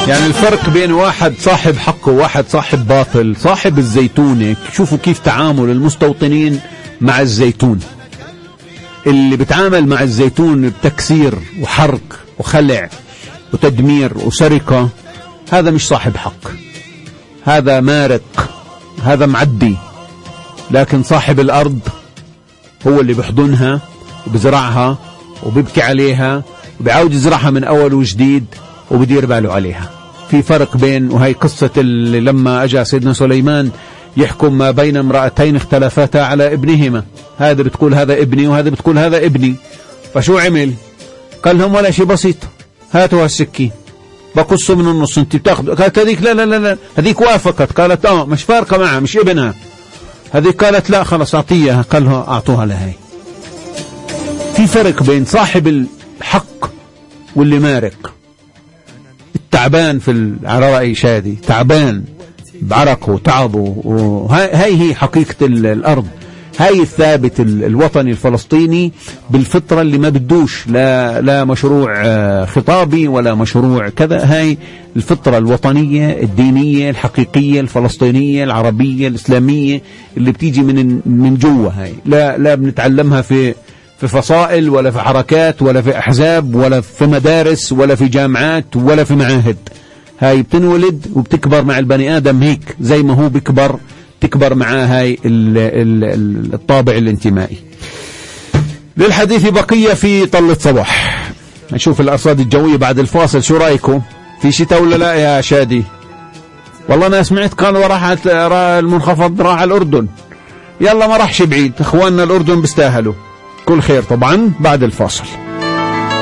يعني الفرق بين واحد صاحب حق وواحد صاحب باطل. صاحب الزيتونة شوفوا كيف تعامل المستوطنين مع الزيتون. اللي بتعامل مع الزيتون بتكسير وحرق وخلع وتدمير وسرقة، هذا مش صاحب حق، هذا مارق، هذا معدي. لكن صاحب الأرض هو اللي بيحضنها وبزرعها وبيبكي عليها وبيعاود يزرعها من أول وجديد وبدير باله عليها. في فرق بين، وهي قصة اللي لما أجا سيدنا سليمان يحكم ما بين امرأتين اختلفتا على ابنهما، هذا بتقول هذا ابني وهذا بتقول هذا ابني. فشو عمل؟ قال لهم ولا شيء بسيط، هاتوا هالسكين بقصه من النص، انت بتاخذ. قالت هذيك لا لا لا لا، هذيك وافقت، قالت مش فارقة معها، مش ابنها. هذيك قالت لا خلص اعطيها، قال له اعطوها لهي. في فرق بين صاحب الحق واللي مارق، التعبان في على رأي شادي، تعبان بعرقه وتعبه، وهي هي حقيقة الأرض. هاي الثابت الوطني الفلسطيني بالفطرة اللي ما بدوش لا مشروع خطابي ولا مشروع كذا. هاي الفطرة الوطنية الدينية الحقيقية الفلسطينية العربية الإسلامية اللي بتيجي من جوا. هاي لا بنتعلمها في فصائل ولا في حركات ولا في أحزاب ولا في مدارس ولا في جامعات ولا في معاهد. هاي بتنولد وبتكبر مع البني آدم هيك زي ما هو تكبر معاه هاي الطابع الانتمائي. للحديث بقية في طلة صباح. نشوف الأرصاد الجوية بعد الفاصل. شو رأيكم؟ في شتاء ولا لا يا شادي؟ والله أنا سمعت قالوا راح المنخفض راح الأردن. يلا ما راحش بعيد، إخواننا الأردن بيستاهلوا. كل خير طبعا بعد الفاصل.